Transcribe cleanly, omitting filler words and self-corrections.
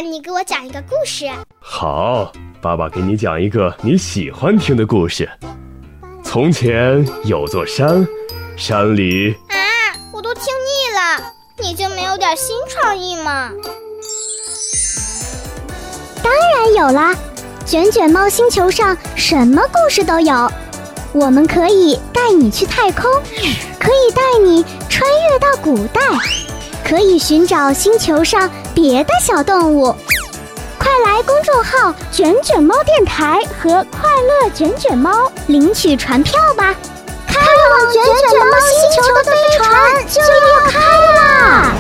你给我讲一个故事。 好，爸爸给你讲一个你喜欢听的故事。从前有座山，山里…… 我都听腻了，你就没有点新创意吗？ 当然有啦，卷卷猫星球上什么故事都有。我们可以带你去太空，可以带你穿越到古代，可以寻找星球上别的小动物。快来公众号卷卷猫电台和快乐卷卷猫领取传票吧，开往卷卷猫星球的飞船就要开啦！